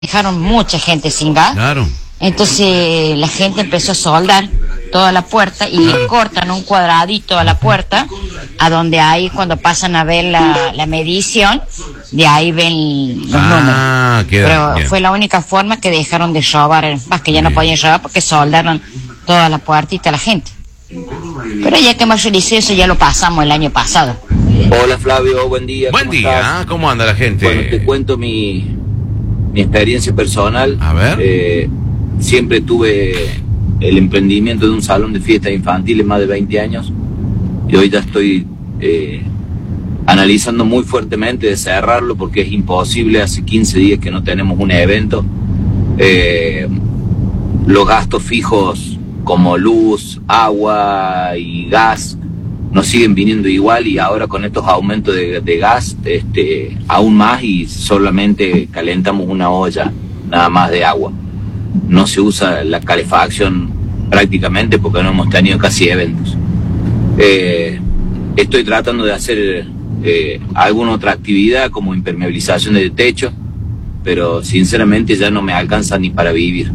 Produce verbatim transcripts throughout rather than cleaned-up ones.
dejaron mucha gente sin gas. Claro. Entonces la gente empezó a soldar toda la puerta y le cortan un cuadradito a la puerta, a donde ahí cuando pasan a ver la, la medición, de ahí ven los Ah, números. queda Pero bien. fue la única forma que dejaron de robar, más que ya no Bien. podían robar porque soldaron toda la puertita a la gente. Pero ya que hemos realizado eso, ya lo pasamos el año pasado. Hola Flavio, buen día. Buen ¿cómo día, estás? ¿cómo anda la gente? Bueno, te cuento mi, mi experiencia personal. A ver. Eh, siempre tuve el emprendimiento de un salón de fiestas infantiles más de veinte años y hoy ya estoy eh, analizando muy fuertemente de cerrarlo porque es imposible, hace quince días que no tenemos un evento. Eh, los gastos fijos como luz, agua y gas nos siguen viniendo igual y ahora con estos aumentos de, de gas este, aún más y solamente calentamos una olla nada más de agua. No se usa la calefacción prácticamente porque no hemos tenido casi eventos. Eh, estoy tratando de hacer eh, alguna otra actividad como impermeabilización de techo, pero sinceramente ya no me alcanza ni para vivir.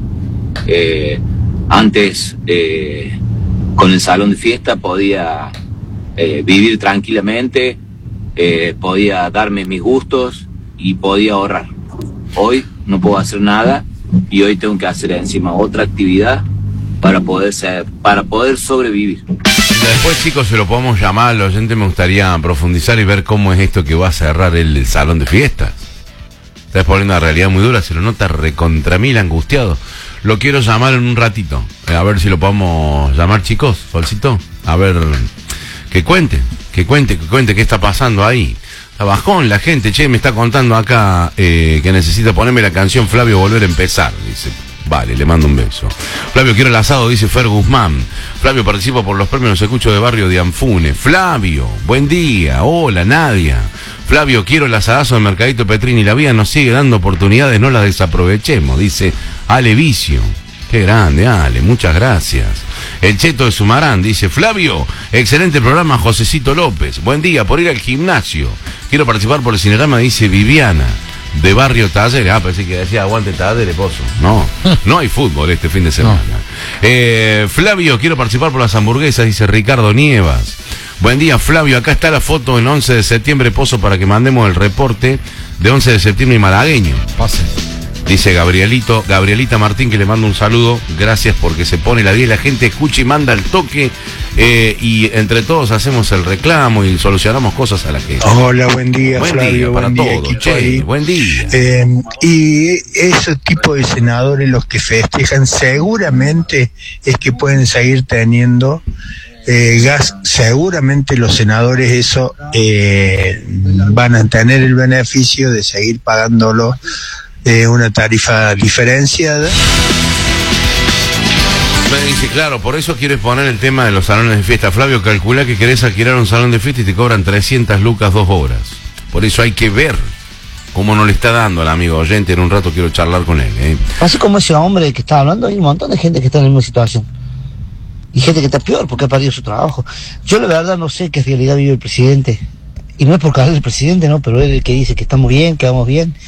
Eh, antes eh, con el salón de fiesta podía eh, vivir tranquilamente, eh, podía darme mis gustos y podía ahorrar. Hoy no puedo hacer nada y hoy tengo que hacer encima otra actividad para poder ser, para poder sobrevivir. Después, chicos, se lo podemos llamar al oyente. Me gustaría profundizar y ver cómo es esto que va a cerrar el, el salón de fiestas. Estás poniendo una realidad muy dura, se lo nota recontra mil angustiado. Lo quiero llamar en un ratito. Eh, a ver si lo podemos llamar, chicos. Solcito. A ver, que cuente, que cuente, que cuente qué está pasando ahí. Está bajón la gente. Che, me está contando acá eh, que necesita ponerme la canción Flavio Volver a Empezar. Dice, vale, le mando un beso. Flavio, quiero el asado, dice Fer Guzmán. Flavio participa por los premios, los escucho de Barrio de Anfune. Flavio, buen día. Hola, Nadia. Flavio, quiero el asadazo de Mercadito Petrini. La vida nos sigue dando oportunidades, no las desaprovechemos, dice Ale Vicio. Qué grande, Ale, muchas gracias. El Cheto de Sumarán dice, Flavio, excelente programa, Josecito López. Buen día, por ir al gimnasio. Quiero participar por el Cinerama, dice Viviana, de Barrio Talleres. Ah, pensé que decía aguante Talleres, pozo. No, no hay fútbol este fin de semana. No. Eh, Flavio, quiero participar por las hamburguesas, dice Ricardo Nievas. Buen día, Flavio, acá está la foto en once de septiembre, pozo, para que mandemos el reporte de once de septiembre y malagueño. Pase. Dice Gabrielito, Gabrielita Martín, que le mando un saludo. Gracias porque se pone la diez, la gente escucha y manda el toque. Eh, y entre todos hacemos el reclamo y solucionamos cosas a la gente. Hola, buen día, Buen Flavio. día para buen día, todos, equipo che, ahí. buen día. Eh, y esos tipos de senadores, los que festejan, seguramente es que pueden seguir teniendo eh, gas. Seguramente los senadores eso eh, van a tener el beneficio de seguir pagándolo eh, una tarifa diferenciada. Me dice, claro, por eso quieres poner el tema de los salones de fiesta. Flavio, calcula que querés alquilar un salón de fiesta y te cobran trescientas lucas dos horas. Por eso hay que ver cómo no le está dando al amigo oyente. En un rato quiero charlar con él, ¿eh? Así como ese hombre que estaba hablando, hay un montón de gente que está en la misma situación. Y gente que está peor porque ha perdido su trabajo. Yo la verdad no sé qué realidad vive el presidente. Y no es por caer el presidente, no, pero él es el que dice que estamos bien, que vamos bien.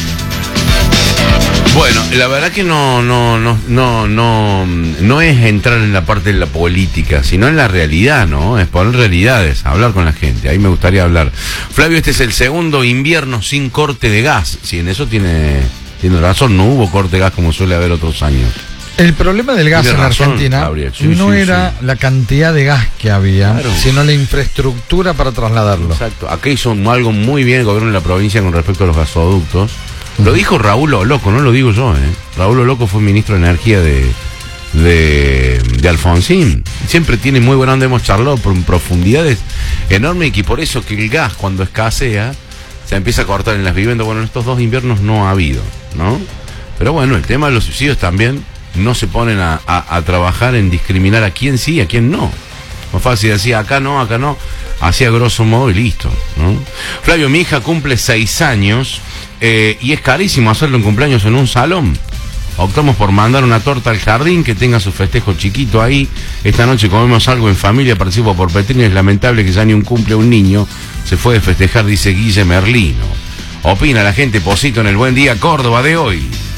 Bueno, la verdad que no, no, no, no, no, no es entrar en la parte de la política, sino en la realidad, ¿no? Es poner realidades, hablar con la gente. Ahí me gustaría hablar. Flavio, este es el segundo invierno sin corte de gas. Sí, en eso tiene, tiene razón. No hubo corte de gas como suele haber otros años. El problema del gas Tiene en razón, Argentina Gabriel. Sí, no sí, era sí. la cantidad de gas que había, Claro. sino la infraestructura para trasladarlo. Exacto. Acá hizo algo muy bien el gobierno de la provincia con respecto a los gasoductos. Lo dijo Raúl Oloco, no lo digo yo, ¿eh? Raúl Oloco fue ministro de Energía de, de, de Alfonsín. Siempre tiene muy buena onda, hemos charlado por profundidades enormes y por eso que el gas cuando escasea se empieza a cortar en las viviendas. Bueno, en estos dos inviernos no ha habido, ¿no? Pero bueno, el tema de los subsidios también no se ponen a, a, a trabajar en discriminar a quién sí y a quién no. Más fácil decía acá no, acá no, hacía grosso modo y listo, ¿no? Flavio, mi hija cumple seis años eh, y es carísimo hacerlo en cumpleaños en un salón. Optamos por mandar una torta al jardín que tenga su festejo chiquito ahí. Esta noche comemos algo en familia, participo por Petrini. Es lamentable que ya ni un cumple un niño se fue de festejar, dice Guille Merlino. Opina la gente, Posito, en el Buen Día Córdoba de hoy.